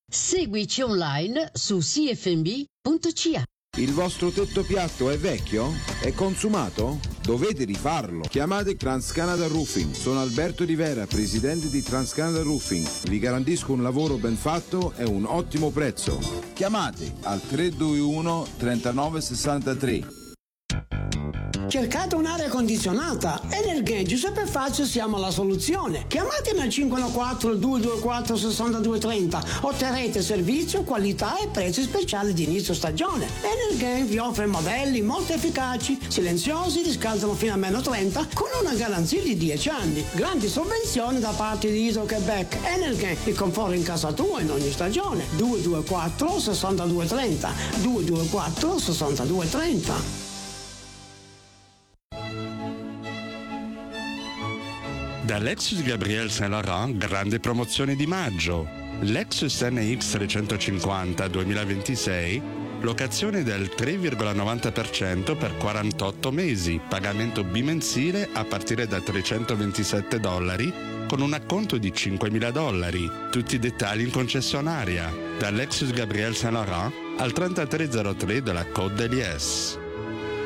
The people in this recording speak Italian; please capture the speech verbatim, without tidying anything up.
Seguici online su c f m b punto c a. Il vostro tetto piatto è vecchio? È consumato? Dovete rifarlo. Chiamate TransCanada Roofing. Sono Alberto Rivera, presidente di TransCanada Roofing. Vi garantisco un lavoro ben fatto e un ottimo prezzo. Chiamate al tre due uno trentanove sessantatré. Cercate un'aria condizionata? Energy Giuseppe Faccio siamo la soluzione. Chiamatemi al cinque uno quattro due due quattro sei due tre zero. Otterrete servizio, qualità e prezzi speciali di inizio stagione. Energy vi offre modelli molto efficaci, silenziosi, riscaldano fino a meno trenta con una garanzia di dieci anni. Grandi sovvenzioni da parte di Hydro-Québec. Energy, il conforto in casa tua in ogni stagione. due due quattro sei due tre zero. due due quattro sei due tre zero. Da Lexus Gabriel Saint Laurent, grande promozione di maggio. Lexus N X trecentocinquanta duemilaventisei, locazione del tre virgola novanta per cento per quarantotto mesi, pagamento bimensile a partire da trecentoventisette dollari con un acconto di cinquemila dollari. Tutti i dettagli in concessionaria. Da Lexus Gabriel Saint Laurent al trentatré zero tre della Côte d'Elies.